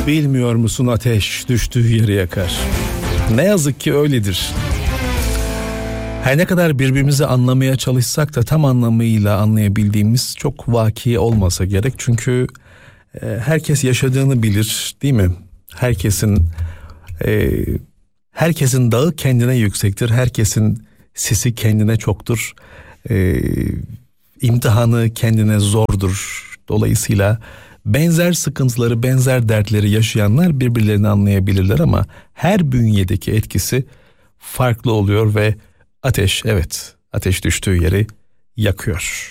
Bilmiyor musun ateş düştüğü yeri yakar. Ne yazık ki öyledir. Her ne kadar birbirimizi anlamaya çalışsak da tam anlamıyla anlayabildiğimiz çok vaki olmasa gerek. Çünkü herkes yaşadığını bilir, değil mi? Herkesin dağı kendine yüksektir. Herkesin sesi kendine çoktur. İmtihanı kendine zordur. Dolayısıyla benzer sıkıntıları, benzer dertleri yaşayanlar birbirlerini anlayabilirler ama her bünyedeki etkisi farklı oluyor ve ateş, evet, ateş düştüğü yeri yakıyor.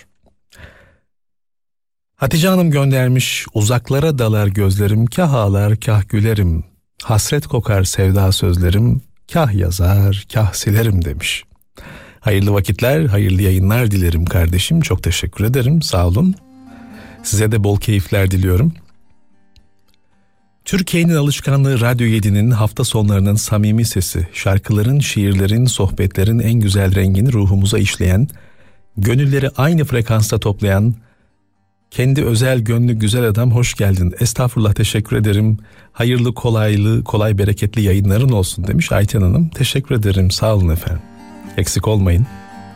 Hatice Hanım göndermiş, uzaklara dalar gözlerim, kah ağlar kah gülerim, hasret kokar sevda sözlerim, kah yazar kah silerim demiş. Hayırlı vakitler, hayırlı yayınlar dilerim kardeşim, çok teşekkür ederim, sağ olun. Size de bol keyifler diliyorum. Türkiye'nin alışkanlığı Radyo 7'nin hafta sonlarının samimi sesi, şarkıların, şiirlerin, sohbetlerin en güzel rengini ruhumuza işleyen, gönülleri aynı frekansta toplayan, kendi özel gönlü güzel adam hoş geldin. Estağfurullah, teşekkür ederim. Hayırlı, kolay bereketli yayınların olsun demiş Ayten Hanım. Teşekkür ederim, sağ olun efendim. Eksik olmayın.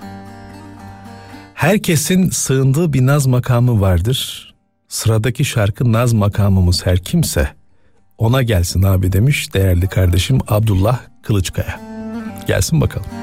Herkesin sığındığı bir naz makamı vardır. Sıradaki şarkı naz makamımız her kimse ona gelsin abi demiş değerli kardeşim Abdullah Kılıçkaya. Gelsin bakalım.